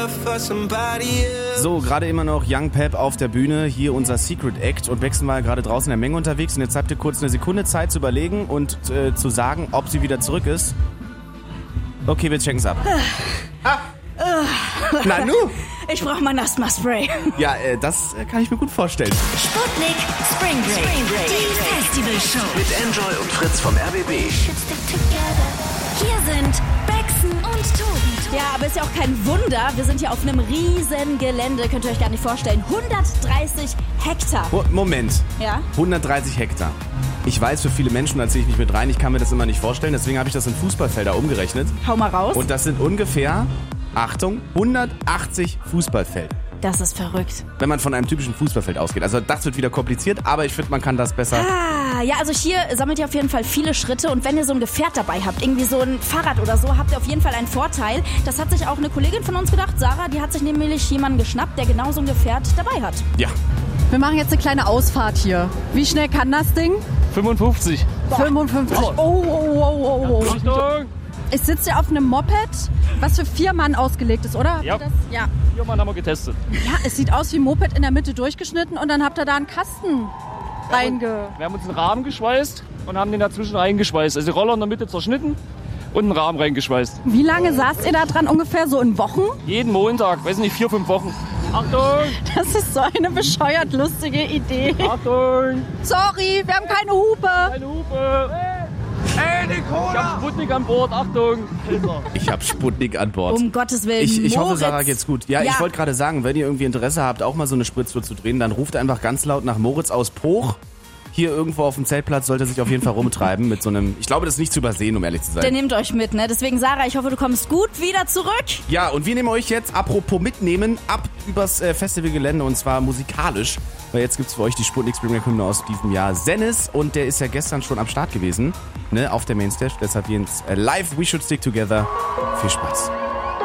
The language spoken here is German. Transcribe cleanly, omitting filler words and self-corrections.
So, gerade immer noch Young Pep auf der Bühne, hier unser Secret Act und Beckson war gerade draußen in der Menge unterwegs und jetzt habt ihr kurz eine Sekunde Zeit zu überlegen und zu sagen, ob sie wieder zurück ist. Okay, wir checken's ab. Na nu? Ich brauche mein Asthma-Spray. Ja, das kann ich mir gut vorstellen. Sputnik Spring Break. Die Festivalshow. Mit Enjoy und Fritz vom RBB. Hier sind Beckson und Tobi. Ja, aber ist ja auch kein Wunder. Wir sind hier auf einem riesen Gelände. Könnt ihr euch gar nicht vorstellen. 130 Hektar. Moment. Ja? 130 Hektar. Ich weiß, für viele Menschen, da ziehe ich nicht mit rein, ich kann mir das immer nicht vorstellen. Deswegen habe ich das in Fußballfelder umgerechnet. Hau mal raus. Und das sind ungefähr, Achtung, 180 Fußballfelder. Das ist verrückt. Wenn man von einem typischen Fußballfeld ausgeht. Also das wird wieder kompliziert, aber ich finde, man kann das besser. Ja, also hier sammelt ihr auf jeden Fall viele Schritte und wenn ihr so ein Gefährt dabei habt, irgendwie so ein Fahrrad oder so, habt ihr auf jeden Fall einen Vorteil. Das hat sich auch eine Kollegin von uns gedacht, Sarah, die hat sich nämlich jemanden geschnappt, der genau so ein Gefährt dabei hat. Ja. Wir machen jetzt eine kleine Ausfahrt hier. Wie schnell kann das Ding? 55. 55. Oh. Achtung! Ich sitze hier auf einem Moped, was für 4 Mann ausgelegt ist, oder? Ja. Ja. 4 Mann haben wir getestet. Ja, es sieht aus wie ein Moped in der Mitte durchgeschnitten und dann habt ihr da einen Kasten Wir haben uns einen Rahmen geschweißt und haben den dazwischen reingeschweißt. Also die Roller in der Mitte zerschnitten und einen Rahmen reingeschweißt. Wie lange saßt ihr da dran? Ungefähr so in Wochen? Jeden Montag, weiß nicht, 4, 5 Wochen. Achtung! Das ist so eine bescheuert lustige Idee. Achtung! Sorry, wir haben keine Hupe. Eine Hupe! Hey, die Cola! Ich hab Sputnik an Bord, Achtung! Ich habe Sputnik an Bord. Um Gottes Willen, Ich hoffe, Moritz. Sarah geht's gut. Ja, ich wollte gerade sagen, wenn ihr irgendwie Interesse habt, auch mal so eine Spritztour zu drehen, dann ruft einfach ganz laut nach Moritz aus Poch. Hier irgendwo auf dem Zeltplatz sollte er sich auf jeden Fall rumtreiben mit so einem, ich glaube, das ist nicht zu übersehen, um ehrlich zu sein. Der nimmt euch mit, ne? Deswegen, Sarah, ich hoffe, du kommst gut wieder zurück. Ja, und wir nehmen euch jetzt, apropos mitnehmen, ab übers Festivalgelände und zwar musikalisch. Weil jetzt gibt's für euch die Sputnik Spring Break Hymne aus diesem Jahr. Zennis, und der ist ja gestern schon am Start gewesen, ne, auf der Mainstage. Deshalb jetzt live We Should Stick Together. Viel Spaß.